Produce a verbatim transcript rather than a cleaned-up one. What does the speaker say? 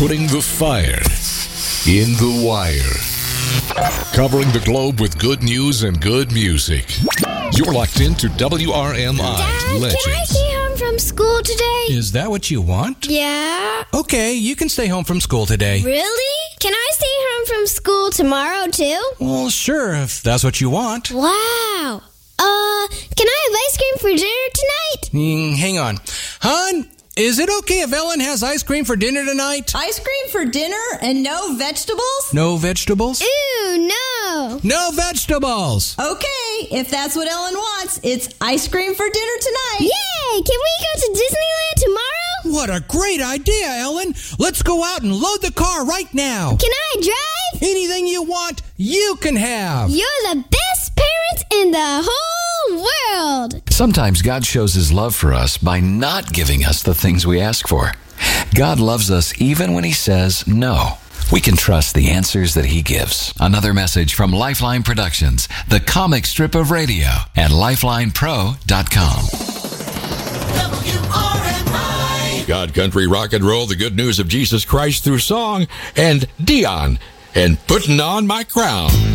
Putting the fire in the wire. Covering the globe with good news and good music. You're locked into W R M I Dad, Legends. can I stay home from school today? Is that what you want? Yeah. Okay, you can stay home from school today. Really? Can I stay home from school tomorrow too? Well, sure, if that's what you want. Wow. Uh, can I have ice cream for dinner tonight? Mm, hang on. Hon, is it okay if Ellen has ice cream for dinner tonight? Ice cream for dinner and no vegetables? No vegetables? Ew, no. No vegetables! Okay, if that's what Ellen wants, it's ice cream for dinner tonight. Yay! Can we go to Disneyland tomorrow? What a great idea, Ellen! Let's go out and load the car right now. Can I drive? Anything you want, you can have. You're the best parents in the whole world. Sometimes God shows His love for us by not giving us the things we ask for. God loves us even when He says no. We can trust the answers that He gives. Another message from Lifeline Productions, the comic strip of radio, at lifeline pro dot com. W R M I. God Country Rock and Roll, the good news of Jesus Christ through song, and Dion, and Putting On My Crown.